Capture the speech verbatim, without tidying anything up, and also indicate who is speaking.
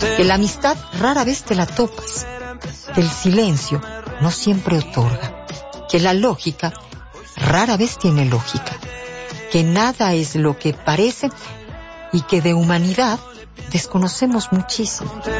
Speaker 1: que la amistad rara vez te la topas, que el silencio no siempre otorga, que la lógica rara vez tiene lógica, que nada es lo que parece y que de humanidad desconocemos muchísimo.